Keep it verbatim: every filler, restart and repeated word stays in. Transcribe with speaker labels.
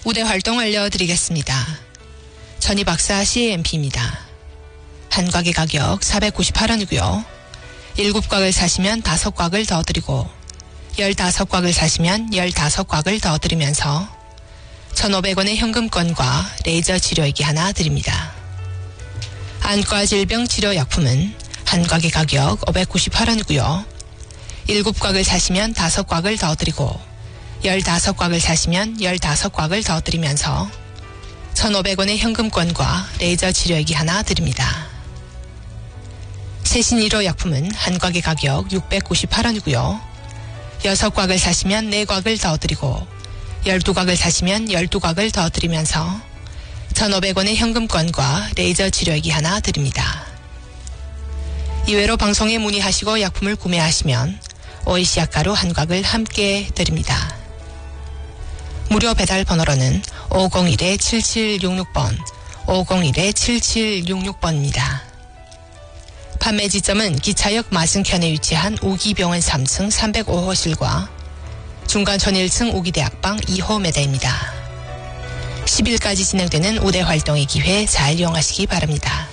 Speaker 1: 우대 활동 알려드리겠습니다. 전희박사 씨엠피입니다. 한 곽의 가격 사백구십팔 원이고요. 일곱 곽을 사시면 다섯 곽을 더 드리고 열다섯 곽을 사시면 열다섯 곽을 더 드리면서 천오백 원의 현금권과 레이저 치료액이 하나 드립니다. 안과 질병 치료 약품은 한 곽의 가격 오백구십팔 원이고요. 일곱 곽을 사시면 다섯 곽을 더 드리고 열다섯 곽을 사시면 열다섯 곽을 더 드리면서 천오백 원의 현금권과 레이저 치료액이 하나 드립니다. 세신 일 호 약품은 한 곽의 가격 육백구십팔 원이고요. 여섯 곽을 사시면 네 곽을 더 드리고 열두 곽을 사시면 열두 곽을 더 드리면서 천오백 원의 현금권과 레이저 치료액이 하나 드립니다. 이외로 방송에 문의하시고 약품을 구매하시면 오이씨 약가루 한 곽을 함께 드립니다. 무료 배달 번호로는 오공일 칠칠육육 번, 오공일 칠칠육육 번입니다. 판매 지점은 기차역 맞은편에 위치한 우기병원 삼 층 삼백오 호실과 중간촌 일 층 우기대학방 이 호 매대입니다. 십 일까지 진행되는 우대 활동의 기회 잘 이용하시기 바랍니다.